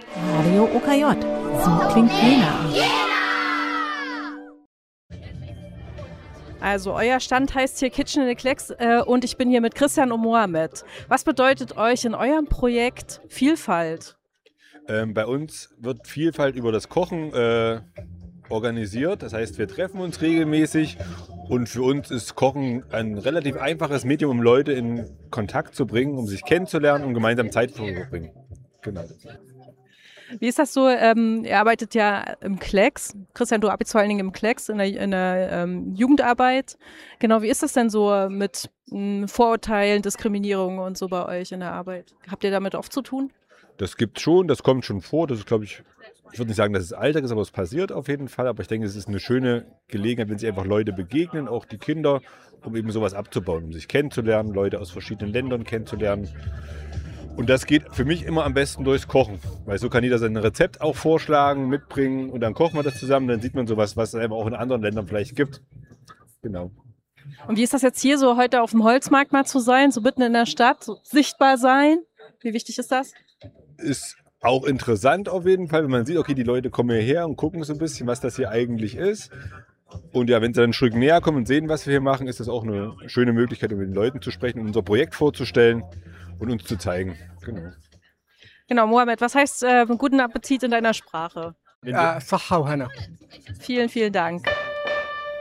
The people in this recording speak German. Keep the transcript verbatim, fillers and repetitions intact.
Radio O K J. So klingt Jena. Also euer Stand heißt hier Kitchen in the Klecks äh, und ich bin hier mit Christian und Mohamed. Was bedeutet euch in eurem Projekt Vielfalt? Ähm, bei uns wird Vielfalt über das Kochen äh, organisiert. Das heißt, wir treffen uns regelmäßig und für uns ist Kochen ein relativ einfaches Medium, um Leute in Kontakt zu bringen, um sich kennenzulernen und gemeinsam Zeit zu verbringen. Genau. Wie ist das so? Ähm, ihr arbeitet ja im Klecks. Christian, du arbeitest vor allen Dingen im Klecks in der, in der ähm, Jugendarbeit. Genau, wie ist das denn so mit m, Vorurteilen, Diskriminierung und so bei euch in der Arbeit? Habt ihr damit oft zu tun? Das gibt schon, das kommt schon vor. Das ist, glaube ich, ich würde nicht sagen, dass es Alltag ist, aber es passiert auf jeden Fall. Aber ich denke, es ist eine schöne Gelegenheit, wenn sich einfach Leute begegnen, auch die Kinder, um eben sowas abzubauen, um sich kennenzulernen, Leute aus verschiedenen Ländern kennenzulernen. Und das geht für mich immer am besten durchs Kochen, weil so kann jeder sein Rezept auch vorschlagen, mitbringen und dann kochen wir das zusammen, dann sieht man sowas, was es auch in anderen Ländern vielleicht gibt. Genau. Und wie ist das jetzt hier so heute auf dem Holzmarkt mal zu sein, so mitten in der Stadt, so sichtbar sein? Wie wichtig ist das? Ist auch interessant auf jeden Fall, wenn man sieht, okay, die Leute kommen hierher und gucken so ein bisschen, was das hier eigentlich ist. Und ja, wenn sie dann ein Stück näher kommen und sehen, was wir hier machen, ist das auch eine schöne Möglichkeit, um mit den Leuten zu sprechen, unser Projekt vorzustellen und uns zu zeigen. Genau. Genau, Mohamed, was heißt äh, guten Appetit in deiner Sprache? Ja, Sachau, Hanna. Vielen, vielen Dank.